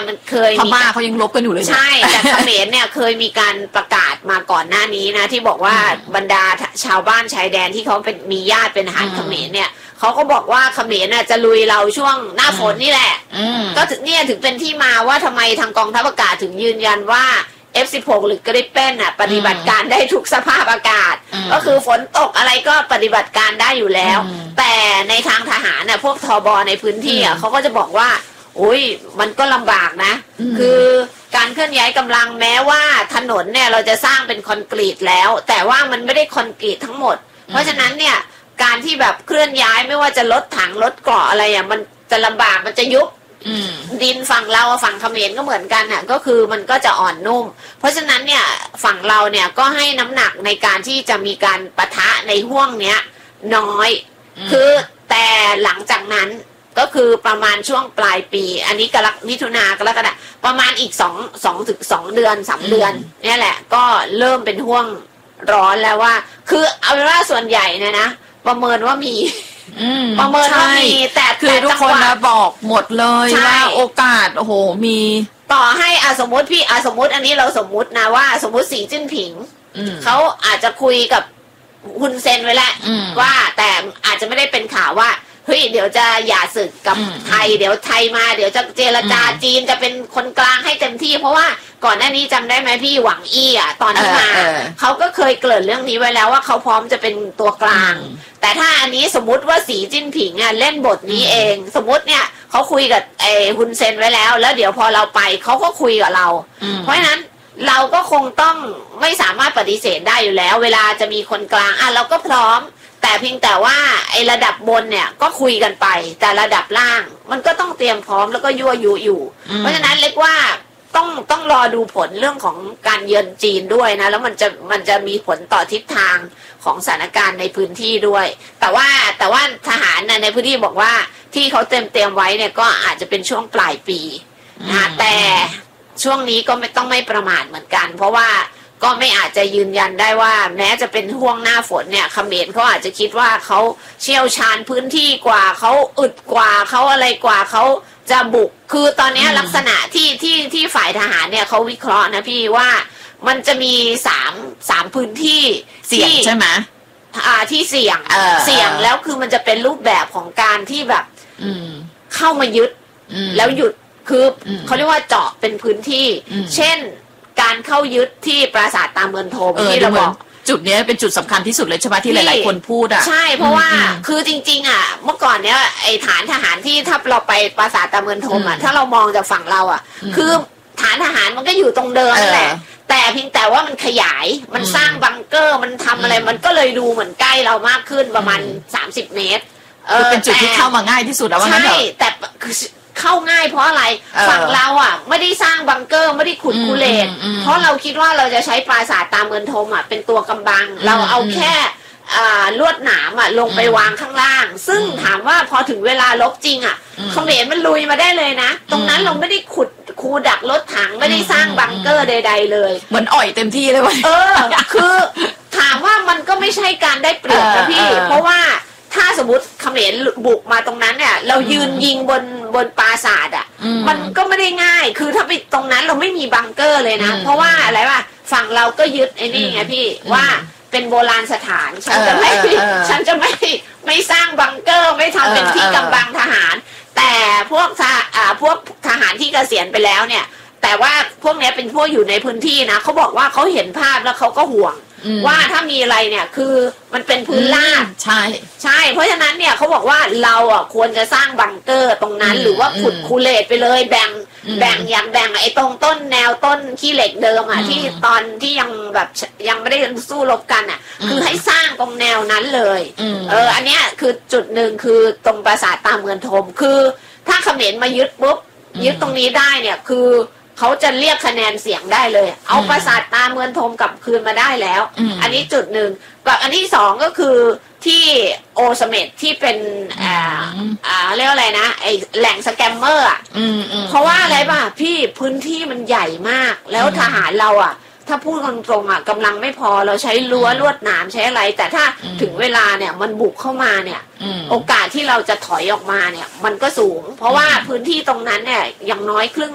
มันเคยพม่าเขายังลบกันอยู่เลยใช่แต่เขมรเนี่ยเคยมีการประกาศมาก่อนหน้านี้นะที่บอกว่าบรรดาชาวบ้านชายแดนที่เขาเป็นมีญาติเป็นทหารเขมรเนี่ยเขาก็บอกว่าเขมรน่ะจะลุยเราช่วงหน้าฝนนี่แหละก็ถึงเป็นที่มาว่าทำไมทางกองทัพอากาศถึงยืนยันว่า F16 หรือกริปเป้นอ่ะปฏิบัติการได้ทุกสภาพอากาศก็คือฝนตกอะไรก็ปฏิบัติการได้อยู่แล้วแต่ในทางทหารน่ะพวกทบในพื้นที่อ่ะเขาก็จะบอกว่าอุ้ยมันก็ลำบากนะคือการเคลื่อนย้ายกำลังแม้ว่าถนนเนี่ยเราจะสร้างเป็นคอนกรีตแล้วแต่ว่ามันไม่ได้คอนกรีตทั้งหมดเพราะฉะนั้นเนี่ยการที่แบบเคลื่อนย้ายไม่ว่าจะรถถังรถเกราะอะไรอ่ะมันจะลำบากมันจะยุบดินฝั่งเราฝั่งเขมรก็เหมือนกันอ่ะก็คือมันก็จะอ่อนนุ่มเพราะฉะนั้นเนี่ยฝั่งเราเนี่ยก็ให้น้ำหนักในการที่จะมีการปะทะในห่วงเนี้ยน้อยคือแต่หลังจากนั้นก็คือประมาณช่วงปลายปีอันนี้มิถุนากรกฎาประมาณอีก2 เดือน 3 เดือนเนี่ยแหละก็เริ่มเป็นห่วงร้อนแล้วว่าคือเอาเป็นว่าส่วนใหญ่เนี่ยนะประเมินว่ามีประเมินว่ามีแต่คือทุกคนนะบอกหมดเลยว่าโอกาสโอ้โหมีต่อให้สมมติพี่สมมติอันนี้เราสมมตินะว่าสมมติสีจิ้นผิงเขาอาจจะคุยกับฮุนเซนไว้แล้วว่าแต่อาจจะไม่ได้เป็นข่าวว่าเฮ้ยเดี๋ยวจะหย่าศึกกับไทยเดี๋ยวไทยมาเดี๋ยวจะเจรจาจีนจะเป็นคนกลางให้เต็มที่เพราะว่าก่อนหน้านี้จำได้ไหมพี่หวังอี้ตอนที่มาเขาก็เคยเกริ่นเรื่องนี้ไว้แล้วว่าเขาพร้อมจะเป็นตัวกลางแต่ถ้าอันนี้สมมุติว่าสีจิ้นผิงเล่นบทนี้เองสมมติเนี่ยเขาคุยกับฮุนเซนไว้แล้วเดี๋ยวพอเราไปเขาก็คุยกับเราเพราะฉะนั้นเราก็คงต้องไม่สามารถปฏิเสธได้อยู่แล้วเวลาจะมีคนกลางเราก็พร้อมแต่เพียงแต่ว่าระดับบนเนี่ยก็คุยกันไปแต่ระดับล่างมันก็ต้องเตรียมพร้อมแล้วก็ยั่วยุอยู่เพราะฉะนั้นเล็กว่าต้องรอดูผลเรื่องของการเยือนจีนด้วยนะแล้วมันจะมีผลต่อทิศทางของสถานการณ์ในพื้นที่ด้วยแต่ว่าทหารในพื้นที่บอกว่าที่เขาเตรียมไว้เนี่ยก็อาจจะเป็นช่วงปลายปีนะแต่ช่วงนี้ก็ไม่ต้องไม่ประมาทเหมือนกันเพราะว่าก็ไม่อาจจะยืนยันได้ว่าแม้จะเป็นห่วงหน้าฝนเนี่ยเขมรเขาอาจจะคิดว่าเขาเชี่ยวชาญพื้นที่กว่าเขาอึดกว่าเขาอะไรกว่าเขาจะบุกคือตอนนี้ลักษณะที่ฝ่ายทหารเนี่ยเขาวิเคราะห์นะพี่ว่ามันจะมีสามพื้นที่เสี่ยงใช่ไหมที่เสี่ยงแล้วคือมันจะเป็นรูปแบบของการที่แบบเข้ามายึดแล้วหยุดคือเขาเรียกว่าเจาะเป็นพื้นที่เช่นการเข้ายึดที่ปราสาทตามเมืองโทมที่เราบอกจุดนี้เป็นจุดสำคัญที่สุดเลยใช่ไหมที่หลายๆคนพูดใช่เพราะว่าคือจริงๆเมื่อก่อนเนี้ยไอ้ฐานทหารที่ถ้าเราไปปราสาทตามเมืองโทมถ้าเรามองจากฝั่งเราคือฐานทหารมันก็อยู่ตรงเดิมนั่นแหละแต่เพียงแต่ว่ามันขยายมันสร้างบังเกอร์มันทำอะไรมันก็เลยดูเหมือนใกล้เรามากขึ้นประมาณ30 เมตรเป็นจุดที่เข้ามาง่ายที่สุดแล้วว่างั้นเถอะใช่แต่เข้าง่ายเพราะอะไรฝั่งเราไม่ได้สร้างบังเกอร์ไม่ได้ขุดคูเลตเพราะเราคิดว่าเราจะใช้ปราสาทตามเมืองโทมเป็นตัวกำบังเราเอาแค่ลวดหนามลงไปวางข้างล่างซึ่งถามว่าพอถึงเวลาลบจริงเขมรมันลุยมาได้เลยนะตรงนั้นเราไม่ได้ขุดคูดักรถถังไม่ได้สร้างบังเกอร์ใดๆเลยเหมือนอ่อยเต็มที่เลยว่ะคือถามว่ามันก็ไม่ใช่การได้เปรียบนะพี่เพราะว่าถ้าสมมติเขมรบุกมาตรงนั้นเนี่ยเรายืนยิงบนปราสาทมันก็ไม่ได้ง่ายคือถ้าไปตรงนั้นเราไม่มีบังเกอร์เลยนะเพราะว่าอะไรวะฝั่งเราก็ยึดไอ้นี่ไงพี่ว่าเป็นโบราณสถานฉันจะไม่สร้างบังเกอร์ไม่ทำเป็นที่กำบังทหารแต่พวกทหารที่เกษียณไปแล้วเนี่ยแต่ว่าพวกนี้เป็นพวกอยู่ในพื้นที่นะเขาบอกว่าเขาเห็นภาพแล้วเขาก็ห่วงว่าถ้ามีอะไรเนี่ยคือมันเป็นพื้นลาดใช่เพราะฉะนั้นเนี่ยเขาบอกว่าเราควรจะสร้างบังเกอร์ตรงนั้นหรือว่าขุดคูเลตไปเลยแบ่งไอ้ตรงต้นแนวต้นขี้เหล็กเดิมที่ตอนที่ยังแบบยังไม่ได้สู้รบกันคือให้สร้างตรงแนวนั้นเลยอันเนี้ยคือจุดหนึ่งคือตรงปราสาทตามเมืองโทมคือถ้าเขมรมายึดปุ๊บยึดตรงนี้ได้เนี่ยคือเขาจะเรียกคะแนนเสียงได้เลยเอาปราสาทตาเมืองโทมกลับคืนมาได้แล้วอันนี้จุดหนึ่งกับอันที่สองก็คือที่โอสเมดที่เป็นเรียกอะไรนะไอแหล่งสแกมเมอร์เพราะว่าอะไรป่ะพี่พื้นที่มันใหญ่มากแล้วทหารเราถ้าพูดตรงๆกำลังไม่พอเราใช้รั้วลวดหนามใช้อะไรแต่ถ้าถึงเวลาเนี่ยมันบุกเข้ามาเนี่ยโอกาสที่เราจะถอยออกมาเนี่ยมันก็สูงเพราะว่าพื้นที่ตรงนั้นเนี่ยอย่างน้อยครึ่ง